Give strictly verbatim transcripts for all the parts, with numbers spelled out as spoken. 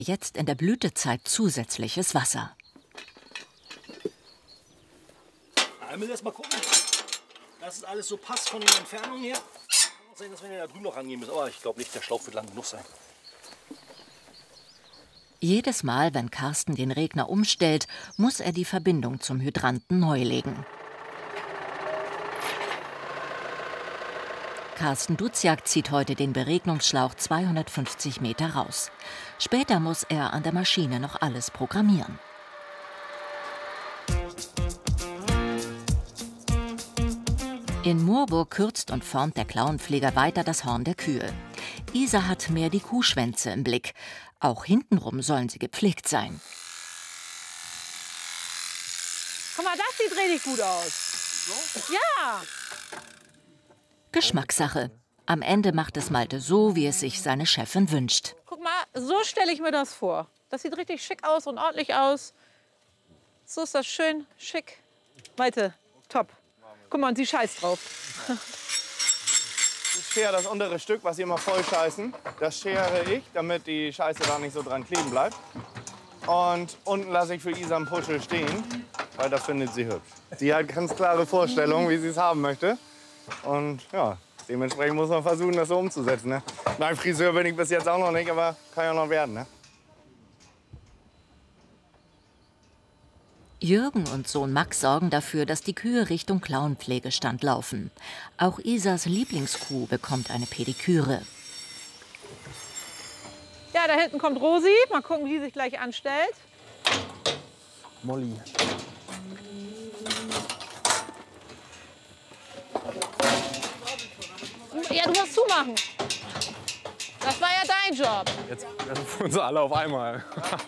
Jetzt in der Blütezeit zusätzliches Wasser. Wir müssen erst mal gucken, dass es alles so passt von den Entfernungen her. Kann auch sein, dass wir da drüben noch rangehen müssen. Aber ich glaube nicht, der Schlauch wird lang genug sein. Jedes Mal, wenn Carsten den Regner umstellt, muss er die Verbindung zum Hydranten neu legen. Carsten Duziak zieht heute den Beregnungsschlauch zweihundertfünfzig Meter raus. Später muss er an der Maschine noch alles programmieren. In Moorburg kürzt und formt der Klauenpfleger weiter das Horn der Kühe. Isa hat mehr die Kuhschwänze im Blick. Auch hintenrum sollen sie gepflegt sein. Guck mal, das sieht richtig gut aus. So? Ja. Geschmackssache. Am Ende macht es Malte so, wie es sich seine Chefin wünscht. Guck mal, so stelle ich mir das vor. Das sieht richtig schick aus und ordentlich aus. So ist das schön schick. Malte, top. Guck mal, und sie scheißt drauf. Ich schere das untere Stück, was sie immer voll scheißen. Das schere ich, damit die Scheiße da nicht so dran kleben bleibt. Und unten lasse ich für Isa einen Puschel stehen, weil das findet sie hübsch. Sie hat ganz klare Vorstellungen, wie sie es haben möchte. Und ja, dementsprechend muss man versuchen, das so umzusetzen. Ne? Nein, Friseur bin ich bis jetzt auch noch nicht, aber kann ja noch werden. Ne? Jürgen und Sohn Max sorgen dafür, dass die Kühe Richtung Klauenpflegestand laufen. Auch Isas Lieblingskuh bekommt eine Pediküre. Ja, da hinten kommt Rosi. Mal gucken, wie sie sich gleich anstellt. Molly. Ja, du musst zumachen. Das war ja dein Job. Jetzt rufen sie alle auf einmal.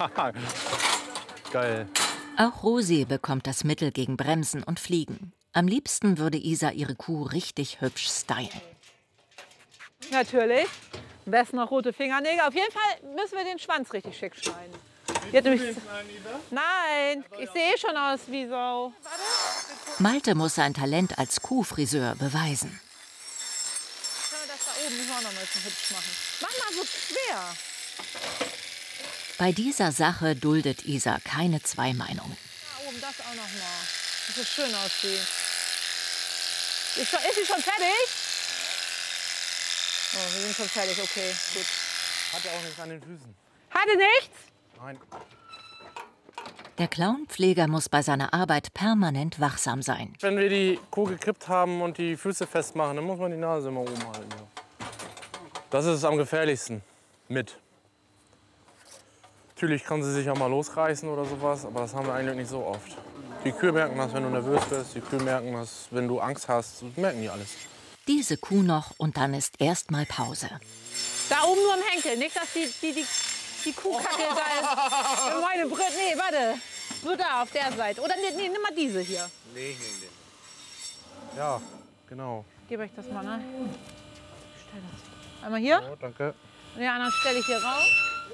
Geil. Auch Rosi bekommt das Mittel gegen Bremsen und Fliegen. Am liebsten würde Isa ihre Kuh richtig hübsch stylen. Natürlich. Am besten noch rote Fingernägel. Auf jeden Fall müssen wir den Schwanz richtig schick schneiden. Nämlich... Nein, ich sehe schon aus wie so. Malte muss sein Talent als Kuhfriseur beweisen. Das da oben müssen wir auch noch mal hübsch machen. Mach mal so quer. Bei dieser Sache duldet Isa keine zwei Meinungen. Da oben das auch noch mal. Dass es schön aussieht. Ist, schon, ist sie schon fertig? Oh, wir sind schon fertig, okay, gut. Hat er auch nichts an den Füßen. Hatte nichts? Nein. Der Klauenpfleger muss bei seiner Arbeit permanent wachsam sein. Wenn wir die Kuh gekrippt haben und die Füße festmachen, dann muss man die Nase immer oben halten. Das ist am gefährlichsten mit. Natürlich kann sie sich auch mal losreißen oder sowas, aber das haben wir eigentlich nicht so oft. Die Kühe merken das, wenn du nervös bist. Die Kühe merken das, wenn du Angst hast. Das merken die alles. Diese Kuh noch und dann ist erstmal Pause. Da oben nur am Henkel, nicht, dass die, die, die, die Kuhkacke oh. da ist. Meine Brille, nee, warte. Nur da, auf der Seite. Oder nee, nee, nimm mal diese hier. Nee, nee, nee. Ja, genau. Gebe euch das mal, ne? Ich stell das. Einmal hier. Oh, danke. Und die anderen stelle ich hier raus.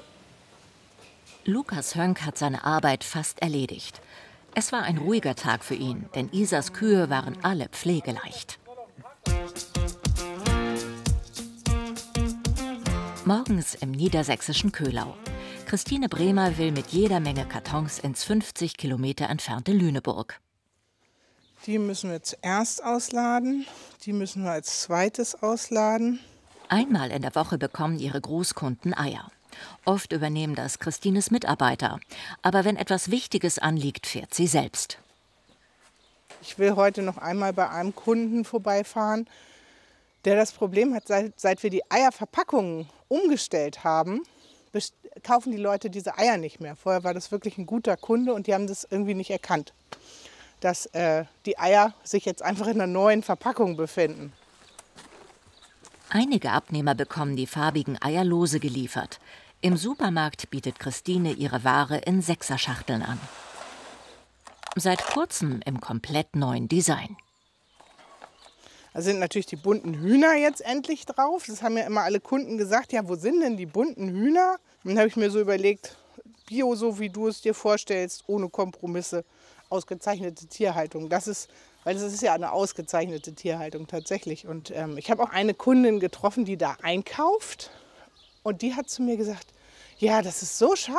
Lukas Hönk hat seine Arbeit fast erledigt. Es war ein ruhiger Tag für ihn, denn Isas Kühe waren alle pflegeleicht. Morgens im niedersächsischen Köhlau. Christine Bremer will mit jeder Menge Kartons ins fünfzig Kilometer entfernte Lüneburg. Die müssen wir zuerst ausladen, die müssen wir als zweites ausladen. Einmal in der Woche bekommen ihre Großkunden Eier. Oft übernehmen das Christines Mitarbeiter. Aber wenn etwas Wichtiges anliegt, fährt sie selbst. Ich will heute noch einmal bei einem Kunden vorbeifahren, der das Problem hat, seit, seit wir die Eierverpackungen umgestellt haben, kaufen die Leute diese Eier nicht mehr. Vorher war das wirklich ein guter Kunde und die haben das irgendwie nicht erkannt, dass äh, die Eier sich jetzt einfach in einer neuen Verpackung befinden. Einige Abnehmer bekommen die farbigen Eierlose geliefert. Im Supermarkt bietet Christine ihre Ware in Sechserschachteln an. Seit kurzem im komplett neuen Design. Da sind natürlich die bunten Hühner jetzt endlich drauf. Das haben ja immer alle Kunden gesagt, ja, wo sind denn die bunten Hühner? Und dann habe ich mir so überlegt, Bio, so wie du es dir vorstellst, ohne Kompromisse, ausgezeichnete Tierhaltung. Das ist, weil das ist ja eine ausgezeichnete Tierhaltung tatsächlich. Und ähm, ich habe auch eine Kundin getroffen, die da einkauft. Und die hat zu mir gesagt, Ja, das ist so schade.